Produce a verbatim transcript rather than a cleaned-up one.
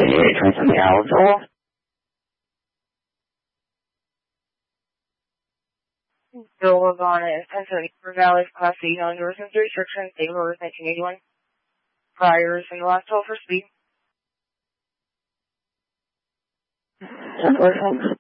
try something else. Oh. Bill was on it. Pennsylvania for valid Class C non-endorsement restrictions. State of Orders nineteen eighty-one. Prior single last toll for speed. That's what